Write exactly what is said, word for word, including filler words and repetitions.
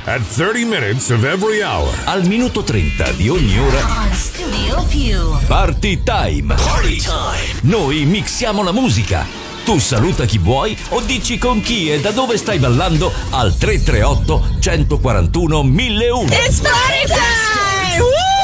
at thirty minutes of every hour. Al minuto trenta di ogni ora. On Studio Più. Party time. Party time. Noi mixiamo la musica. Tu saluta chi vuoi o dici con chi e da dove stai ballando al tre tre otto, uno quattro uno, mille uno. It's party time! Woo!